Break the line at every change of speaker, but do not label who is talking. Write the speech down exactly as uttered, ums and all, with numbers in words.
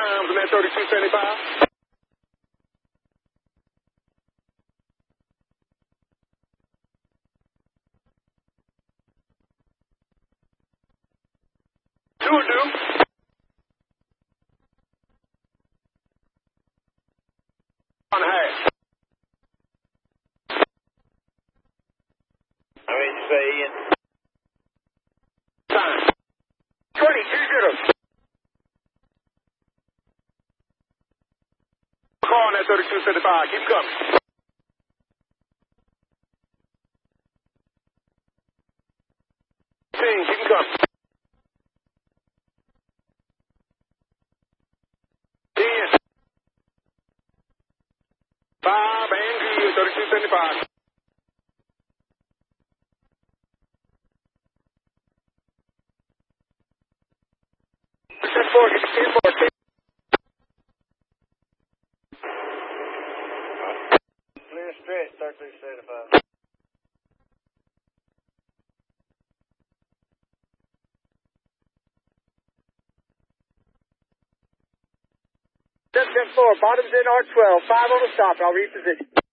times in that thirty-two seventy-five. Two will do. One and a half.
How many did you say, Ian?
Time. twenty-two zero. Call on that thirty-two seventy-five. Keep coming. Team, keep coming. ten. five and good. thirty-two seventy-five. ten four. ten four.
Clear stretch, thirty-two seventy-five.
ten four, bottoms in R twelve, five on the stop, I'll reposition.